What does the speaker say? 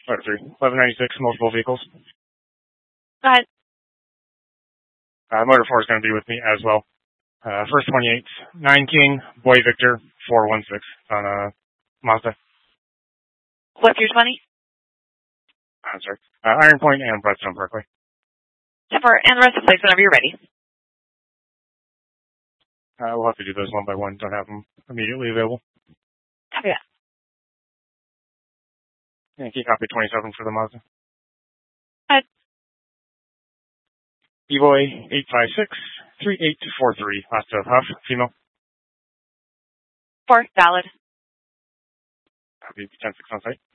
Letter 3. 1196, multiple vehicles. Go ahead. Motor 4 is going to be with me as well. First 28, 9 King, Boy Victor, 416 on Mazda. What's your 20? I'm sorry. Iron Point and Bloodstone Parkway. Temper, and the rest of the place whenever you're ready. We'll have to do those one by one. Don't have them immediately available. Copy that. Yankee copy 27 for the Mazda. Go ahead. Evoy 856 3843. Last of Huff, female. 4, valid. Copy 10-6 on site.